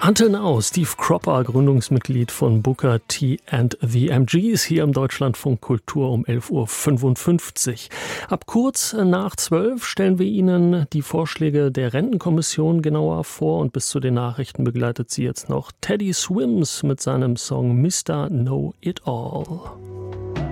Until Now, Steve Cropper, Gründungsmitglied von Booker T and the MGs, hier im Deutschlandfunk Kultur um 11.55 Uhr. Ab kurz nach 12 stellen wir Ihnen die Vorschläge der Rentenkommission genauer vor und bis zu den Nachrichten begleitet sie jetzt noch Teddy Swims mit seinem Song Mr. Know It All.